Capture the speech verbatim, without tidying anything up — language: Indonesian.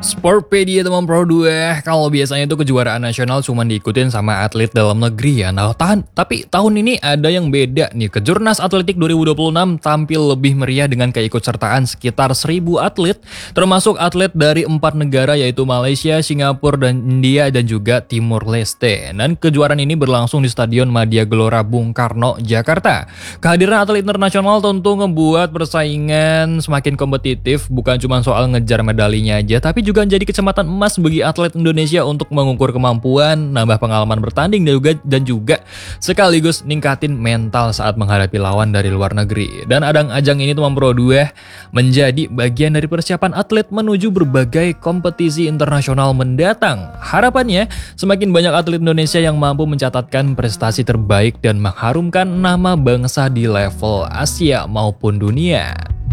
Sportpedia teman Pro dua, kalau biasanya itu kejuaraan nasional cuma diikutin sama atlet dalam negeri ya. Nah, tahan, tapi tahun ini ada yang beda nih. Kejurnas Atletik dua ribu dua puluh enam tampil lebih meriah dengan keikutsertaan sekitar seribu atlet, termasuk atlet dari empat negara yaitu Malaysia, Singapura, dan India, dan juga Timur Leste. Dan kejuaraan ini berlangsung di Stadion Madya Gelora Bung Karno, Jakarta. Kehadiran atlet internasional tentu ngebuat persaingan semakin kompetitif, bukan cuma soal ngejar medalinya aja, tapi juga jadi kesempatan emas bagi atlet Indonesia untuk mengukur kemampuan, nambah pengalaman bertanding, dan juga, dan juga sekaligus ningkatin mental saat menghadapi lawan dari luar negeri. Dan adang-ajang ini teman Pro dua menjadi bagian dari persiapan atlet menuju berbagai kompetisi internasional mendatang. Harapannya semakin banyak atlet Indonesia yang mampu mencatatkan prestasi terbaik dan mengharumkan nama bangsa di level Asia maupun dunia.